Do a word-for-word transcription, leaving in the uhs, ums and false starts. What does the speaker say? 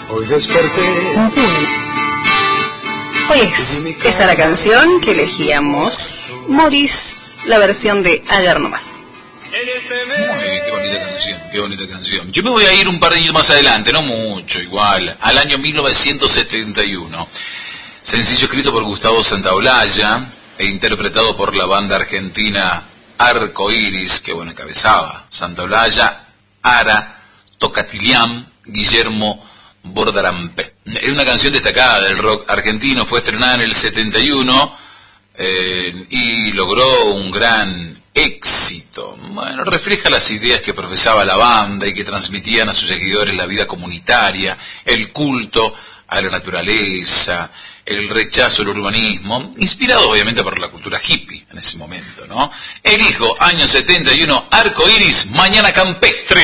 Hoy desperté. Hoy es esa la canción que elegíamos. Morris, la versión de Ayer No Más. Muy, qué bonita canción, qué bonita canción. Yo me voy a ir un par de años más adelante, no mucho, igual, al año mil novecientos setenta y uno. Sencillo escrito por Gustavo Santaolalla e interpretado por la banda argentina Arco Iris, que bueno, encabezaba Santaolalla, Ara, Tocatiliam, Guillermo Bordarampe. Es una canción destacada del rock argentino, fue estrenada en el setenta y uno eh, y logró un gran éxito. Bueno, refleja las ideas que profesaba la banda y que transmitían a sus seguidores la vida comunitaria, el culto a la naturaleza, el rechazo al urbanismo, inspirado obviamente por la cultura hippie en ese momento, ¿no? Elijo, año setenta y uno, Arco Iris, Mañana Campestre.